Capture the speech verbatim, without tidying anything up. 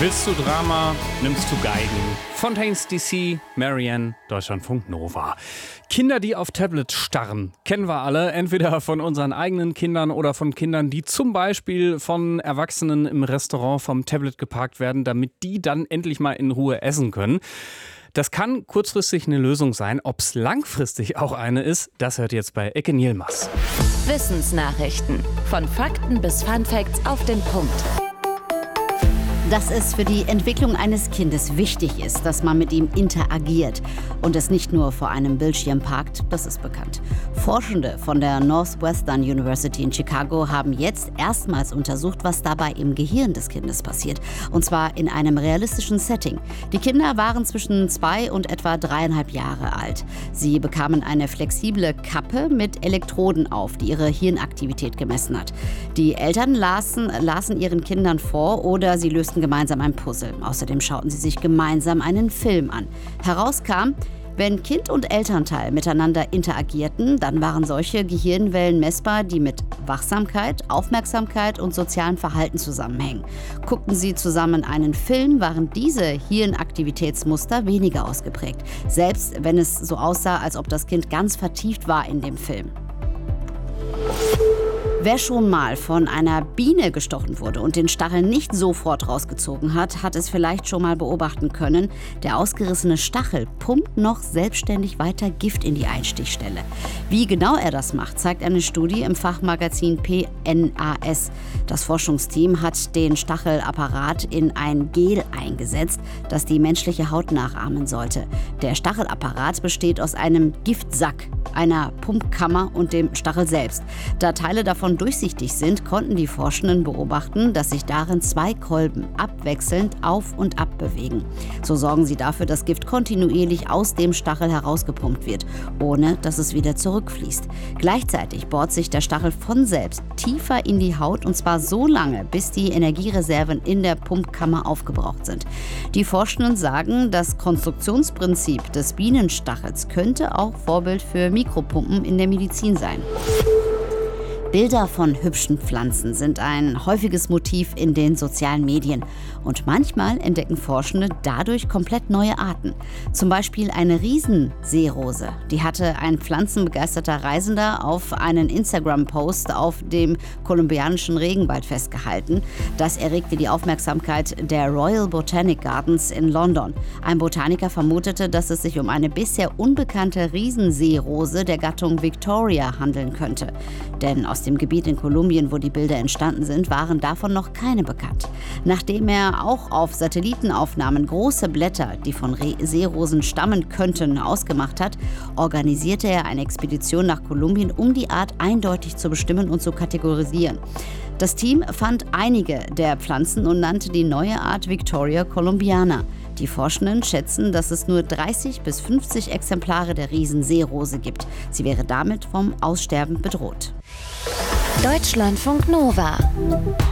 Willst du Drama, nimmst du Geigen. Fontaines D C, Marianne, Deutschlandfunk Nova. Kinder, die auf Tablet starren, kennen wir alle, entweder von unseren eigenen Kindern oder von Kindern, die zum Beispiel von Erwachsenen im Restaurant vom Tablet geparkt werden, damit die dann endlich mal in Ruhe essen können. Das kann kurzfristig eine Lösung sein. Ob es langfristig auch eine ist, das hört jetzt bei Ecke Nielmas. Wissensnachrichten. Von Fakten bis Funfacts auf den Punkt. Dass es für die Entwicklung eines Kindes wichtig ist, dass man mit ihm interagiert und es nicht nur vor einem Bildschirm parkt, das ist bekannt. Forschende von der Northwestern University in Chicago haben jetzt erstmals untersucht, was dabei im Gehirn des Kindes passiert. Und zwar in einem realistischen Setting. Die Kinder waren zwischen zwei und etwa dreieinhalb Jahre alt. Sie bekamen eine flexible Kappe mit Elektroden auf, die ihre Hirnaktivität gemessen hat. Die Eltern lasen, lasen ihren Kindern vor oder sie lösten gemeinsam ein Puzzle. Außerdem schauten sie sich gemeinsam einen Film an. Herauskam, wenn Kind und Elternteil miteinander interagierten, dann waren solche Gehirnwellen messbar, die mit Wachsamkeit, Aufmerksamkeit und sozialem Verhalten zusammenhängen. Guckten sie zusammen einen Film, waren diese Hirnaktivitätsmuster weniger ausgeprägt, selbst wenn es so aussah, als ob das Kind ganz vertieft war in dem Film. Wer schon mal von einer Biene gestochen wurde und den Stachel nicht sofort rausgezogen hat, hat es vielleicht schon mal beobachten können. Der ausgerissene Stachel pumpt noch selbstständig weiter Gift in die Einstichstelle. Wie genau er das macht, zeigt eine Studie im Fachmagazin P N A S. Das Forschungsteam hat den Stachelapparat in ein Gel eingesetzt, das die menschliche Haut nachahmen sollte. Der Stachelapparat besteht aus einem Giftsack, einer Pumpkammer und dem Stachel selbst. Da Teile davon durchsichtig sind, konnten die Forschenden beobachten, dass sich darin zwei Kolben abwechselnd auf und ab bewegen. So sorgen sie dafür, dass Gift kontinuierlich aus dem Stachel herausgepumpt wird, ohne dass es wieder zurückfließt. Gleichzeitig bohrt sich der Stachel von selbst tiefer in die Haut, und zwar so lange, bis die Energiereserven in der Pumpkammer aufgebraucht sind. Die Forschenden sagen, das Konstruktionsprinzip des Bienenstachels könnte auch Vorbild für Mikropumpen in der Medizin sein. Bilder von hübschen Pflanzen sind ein häufiges Motiv in den sozialen Medien. Und manchmal entdecken Forschende dadurch komplett neue Arten. Zum Beispiel eine Riesenseerose. Die hatte ein pflanzenbegeisterter Reisender auf einen Instagram-Post auf dem kolumbianischen Regenwald festgehalten. Das erregte die Aufmerksamkeit der Royal Botanic Gardens in London. Ein Botaniker vermutete, dass es sich um eine bisher unbekannte Riesenseerose der Gattung Victoria handeln könnte. Denn aus dem Gebiet in Kolumbien, wo die Bilder entstanden sind, waren davon noch keine bekannt. Nachdem er auch auf Satellitenaufnahmen große Blätter, die von Re- Seerosen stammen könnten, ausgemacht hat, organisierte er eine Expedition nach Kolumbien, um die Art eindeutig zu bestimmen und zu kategorisieren. Das Team fand einige der Pflanzen und nannte die neue Art Victoria columbiana. Die Forschenden schätzen, dass es nur dreißig bis fünfzig Exemplare der Riesenseerose gibt. Sie wäre damit vom Aussterben bedroht. Deutschlandfunk Nova.